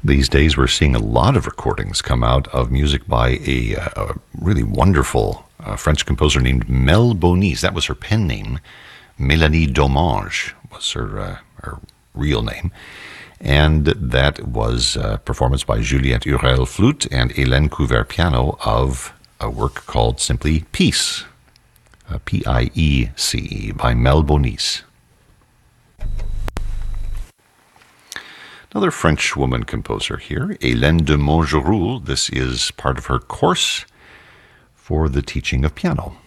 These days, we're seeing a lot of recordings come out of music by a really wonderful French composer named Mel Bonis. That was her pen name. Mélanie Domange was her real name. And that was a performance by Juliette Hurel flute and Hélène Couvert piano of a work called simply Piece, Piece, by Mel Bonis. Another French woman composer here, Hélène de Montgeroul. This is part of her course for the teaching of piano.